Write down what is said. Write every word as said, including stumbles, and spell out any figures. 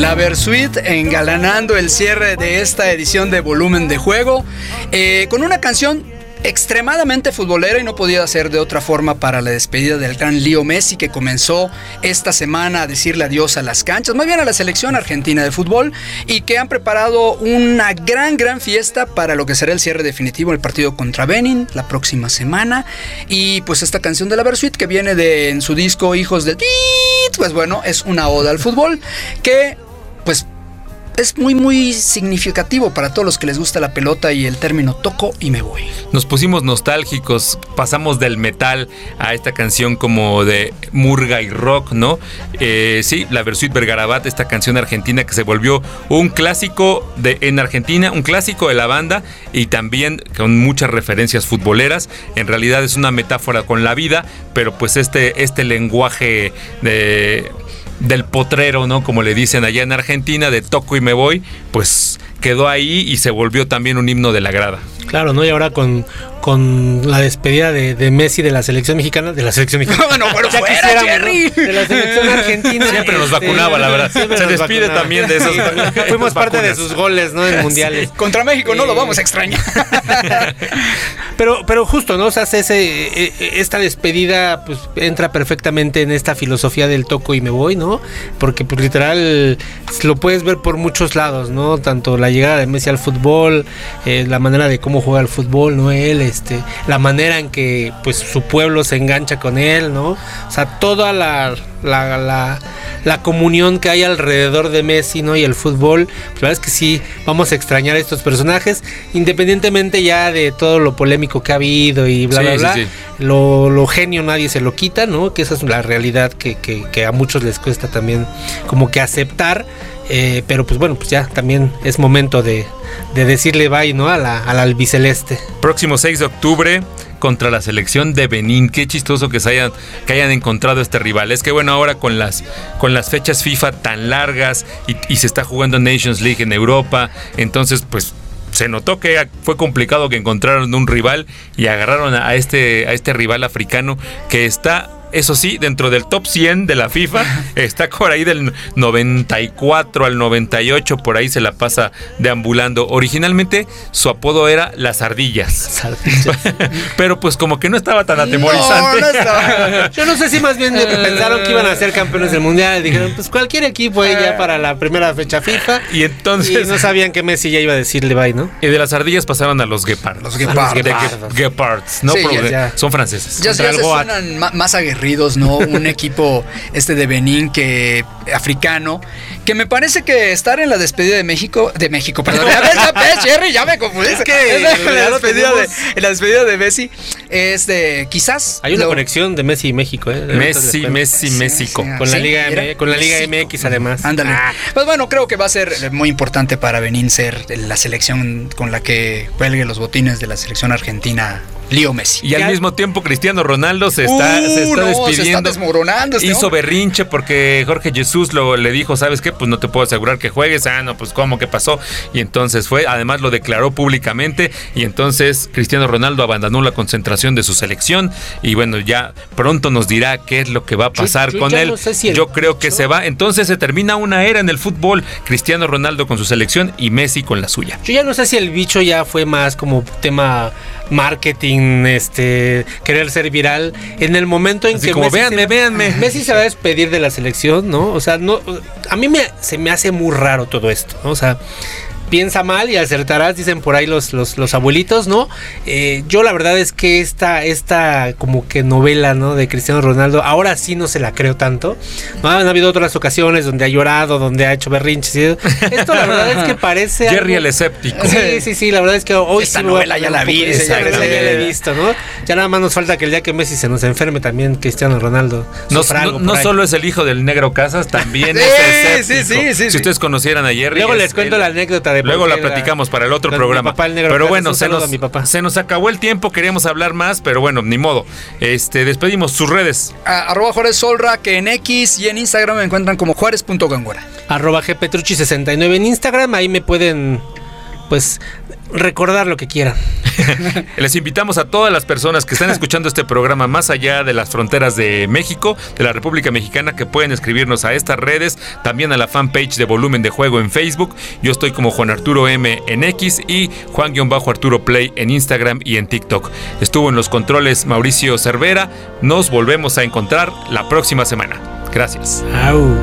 La Versuit engalanando el cierre de esta edición de Volumen de Juego, eh, con una canción extremadamente futbolera, y no podía ser de otra forma para la despedida del gran Leo Messi, que comenzó esta semana a decirle adiós a las canchas, más bien a la selección argentina de fútbol, y que han preparado una gran, gran fiesta para lo que será el cierre definitivo del partido contra Benin la próxima semana. Y pues esta canción de La Versuit, que viene de en su disco Hijos del Tit, pues bueno, es una oda al fútbol que pues es muy muy significativo para todos los que les gusta la pelota y el término toco y me voy. Nos pusimos nostálgicos, pasamos del metal a esta canción como de murga y rock, ¿no? Eh, sí, La Versuit Vergarabat, esta canción argentina que se volvió un clásico de, en Argentina, un clásico de la banda, y también con muchas referencias futboleras. En realidad es una metáfora con la vida, pero pues este, este lenguaje de... del potrero, ¿no? Como le dicen allá en Argentina, de toco y me voy, pues quedó ahí y se volvió también un himno de la grada. Claro, ¿no? Y ahora con, con la despedida de, de Messi de la selección mexicana, de la selección mexicana. No, pero fuera, Jerry. De la selección argentina. Siempre nos este, vacunaba, la verdad. Se despide vacunaba. También de esos. Sí, fuimos parte vacunas. De sus goles, ¿no? En mundiales. Sí. Contra México eh, no lo vamos a extrañar. pero, pero justo, ¿no? O sea, ese, esta despedida pues entra perfectamente en esta filosofía del toco y me voy, ¿no? Porque pues literal lo puedes ver por muchos lados, ¿no? Tanto la llegada de Messi al fútbol, eh, la manera de cómo juega el fútbol, ¿no? Él, este, la manera en que pues su pueblo se engancha con él, ¿no? O sea, toda la, la, la, la comunión que hay alrededor de Messi, ¿no? Y el fútbol, pues la verdad es que sí, vamos a extrañar a estos personajes, independientemente ya de todo lo polémico que ha habido y bla, sí, bla, bla, sí, sí. Lo, lo genio nadie se lo quita, ¿no? Que esa es la realidad que, que, que a muchos les cuesta también como que aceptar. Eh, pero pues bueno, pues ya también es momento de, de decirle bye, ¿no? A la, a la albiceleste. Próximo seis de octubre contra la selección de Benín. Qué chistoso que se hayan, que hayan encontrado este rival. Es que bueno, ahora con las, con las fechas FIFA tan largas y, y se está jugando Nations League en Europa, entonces pues se notó que fue complicado que encontraron un rival y agarraron a este, a este rival africano que está, eso sí, dentro del top cien de la FIFA, está por ahí del noventa y cuatro al noventa y ocho, por ahí se la pasa deambulando. Originalmente su apodo era Las Ardillas. Pero pues como que no estaba tan atemorizante. No, no estaba. Yo no sé si más bien pensaron que iban a ser campeones del mundial. Dijeron, pues cualquier equipo ahí ya para la primera fecha FIFA. Y entonces... Y no sabían que Messi ya iba a decirle bye, ¿no? Y de Las Ardillas pasaron a los Guepards. Los Guepards. Guepards, ¿no? Sí, ya, ya. Son franceses. Ya, ya se suenan más aguerridos, ¿no? Un equipo este de Benín que africano, que me parece que estar en la despedida de México, de México, perdón, ya ves, ya ves, Jerry, ya me confundí. Es que en la, despedida de, en la despedida de Messi es de quizás hay una lo, conexión de Messi y México, ¿eh? Messi, Messi, sí, México. Sí, con, sí, la Liga M, con la Liga México. M X además. Ándale. Ah. Pues bueno, creo que va a ser muy importante para Benín ser la selección con la que cuelgue los botines de la selección argentina. Leo Messi. Y al mismo tiempo Cristiano Ronaldo se está, uh, se está no, despidiendo. Se está desmoronando. Este Hizo hombre. berrinche porque Jorge Jesús lo, le dijo, ¿sabes qué? Pues no te puedo asegurar que juegues. Ah, no, pues ¿cómo que pasó? Y entonces fue, además lo declaró públicamente. Y entonces Cristiano Ronaldo abandonó la concentración de su selección. Y bueno, ya pronto nos dirá qué es lo que va a pasar yo, yo con él. No sé si yo creo que se va. Entonces se termina una era en el fútbol. Cristiano Ronaldo con su selección y Messi con la suya. Yo ya no sé si el bicho ya fue más como tema marketing, este, querer ser viral en el momento en así que como Messi véanme, se, véanme. Messi se va a despedir de la selección, ¿no? O sea, no, a mí me, se me hace muy raro todo esto, ¿no? O sea, piensa mal y acertarás, dicen por ahí los, los, los abuelitos, ¿no? Eh, yo la verdad es que esta, esta como que novela, ¿no? De Cristiano Ronaldo, ahora sí no se la creo tanto, ¿no? Han habido otras ocasiones donde ha llorado, donde ha hecho berrinches. Esto la verdad es que parece Jerry algo... el escéptico. Sí, sí, sí, la verdad es que hoy esta sí novela ya la vi. Esa ya la he visto, ¿no? Ya nada más nos falta que el día que Messi se nos enferme también Cristiano Ronaldo. No, no, no solo es el hijo del Negro Casas, también sí, es escéptico. Sí, sí, sí, sí. Si ustedes conocieran a Jerry. Luego les cuento el, la anécdota de luego la platicamos para el otro con programa. Mi papá, el Negro pero Casas, bueno, se nos, a mi papá. se nos acabó el tiempo, queríamos hablar más, pero bueno, ni modo. Este, despedimos sus redes. A, arroba Juárez Solra, que en X y en Instagram me encuentran como juárez punto gangora. Arroba G Petrucci sesenta y nueve en Instagram, ahí me pueden pues recordar lo que quieran. Les invitamos a todas las personas que están escuchando este programa más allá de las fronteras de México, de la República Mexicana, que pueden escribirnos a estas redes, también a la fanpage de Volumen de Juego en Facebook. Yo estoy como Juan Arturo M en X y Juan-Arturo Play en Instagram y en TikTok. Estuvo en los controles Mauricio Cervera. Nos volvemos a encontrar la próxima semana. Gracias. Au.